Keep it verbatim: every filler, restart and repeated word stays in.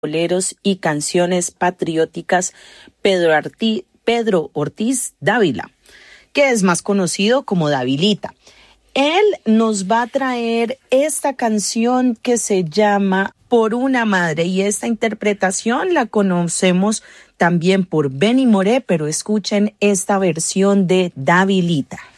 boleros y canciones patrióticas Pedro, Arti- Pedro Ortiz Dávila, que es más conocido como Davilita. Él nos va a traer esta canción que se llama Por una madre, y esta interpretación la conocemos también por Benny Moré, pero escuchen esta versión de Davilita.